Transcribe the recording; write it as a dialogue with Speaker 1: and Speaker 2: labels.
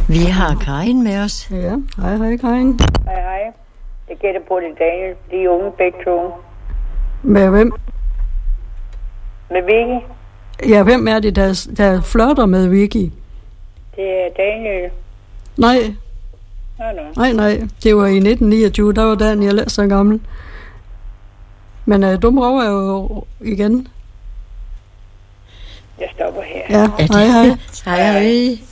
Speaker 1: Vi har Karin med os.
Speaker 2: Ja, hej Karin.
Speaker 3: Hej. Jeg gætter på det, Daniel. De er unge begge to.
Speaker 2: Med hvem?
Speaker 3: Med Vicky.
Speaker 2: Ja, hvem er det, der flirter med Vicky?
Speaker 3: Det er Daniel.
Speaker 2: Nej. Nej. Det var i 1929, der var Daniel så gammel. Men dum rov er jo igen.
Speaker 3: Jeg stopper her.
Speaker 2: Ja, hej.
Speaker 1: Hej.